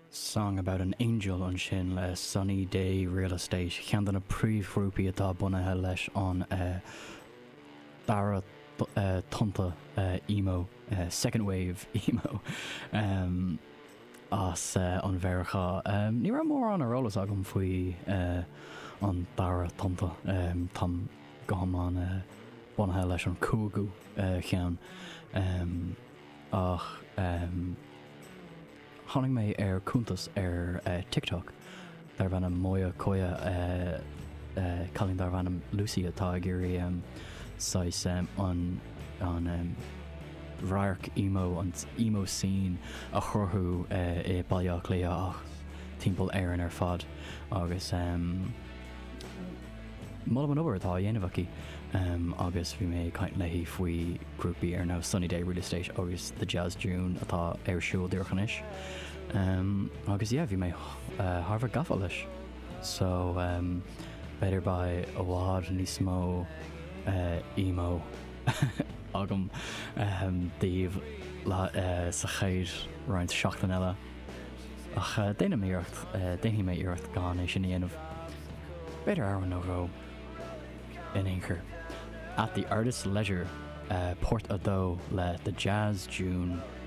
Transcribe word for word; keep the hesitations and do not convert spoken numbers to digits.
Song about an angel on sin le Sunny Day Real Estate chean an na príomhgrúpaí atá bunathe leis an uh, dara uh, tunta uh, emo, uh, second wave emo um, as uh, an bhearcha. Um, ní ra mór an arólas agam faoi uh, an dara tunta um, tam gom an uh, bunathe leis an cúgu uh, chean um, ach um, Honning mé ar cúntas ar uh, TikTok dar bhana móia cóia uh, uh, calling dar bhana Lucy atá gurí um, sais um, an an um, rarc emo an emo scene a chorthú uh, i bailach lé ach timpeall éireann ar fad agus um, Mulla an obair atá dhéanamh aici um, agus bhí mé caiint leihí faoi grúpaí ar ná Sunny Day Real Estate agus the Jazz June atá ar siúil dúrchanis um, agus yeah, bhí mé uh, Harvard gafa leis so um, beidir ba a bhád níos mó uh, emo agam um, díobh uh, sa chéad roiint seachtain eile ach uh, déine méocht uh, déine mé iirecht gan é sin dhéanamh beidir áhan nó ró in Anchor. At the Artist's Leisure, uh, Port Ado le the Jazz June